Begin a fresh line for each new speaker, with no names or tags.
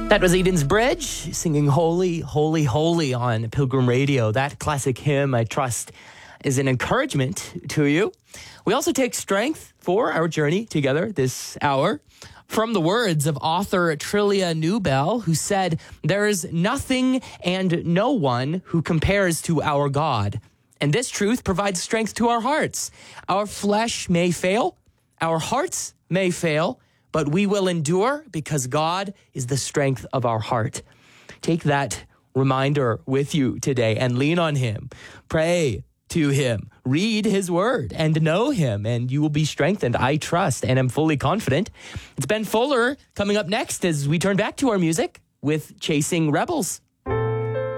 That was Eden's Bridge singing Holy, Holy, Holy on Pilgrim Radio. That classic hymn, I trust, is an encouragement to you. We also take strength for our journey together this hour from the words of author Trillia Newbell, who said, "There is nothing and no one who compares to our God. And this truth provides strength to our hearts. Our flesh may fail, our hearts may fail, but we will endure because God is the strength of our heart." Take that reminder with you today and lean on him. Pray to him. Read his word and know him, and you will be strengthened, I trust, and am fully confident. It's Ben Fuller coming up next as we turn back to our music with Chasing Rebels.